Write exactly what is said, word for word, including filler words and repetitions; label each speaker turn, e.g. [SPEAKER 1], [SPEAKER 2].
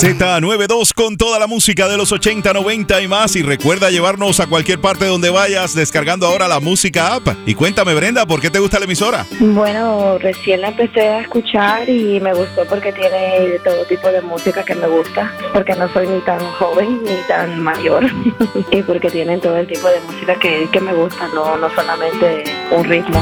[SPEAKER 1] Z noventa y dos con toda la música de los ochenta, noventa y más. Y recuerda llevarnos a cualquier parte donde vayas descargando ahora la música app. Y cuéntame, Brenda, ¿por qué te gusta la emisora?
[SPEAKER 2] Bueno, recién la empecé a escuchar y me gustó porque tiene todo tipo de música que me gusta. Porque no soy ni tan joven ni tan mayor. Y porque tienen todo el tipo de música que, que me gusta, no, no solamente un ritmo.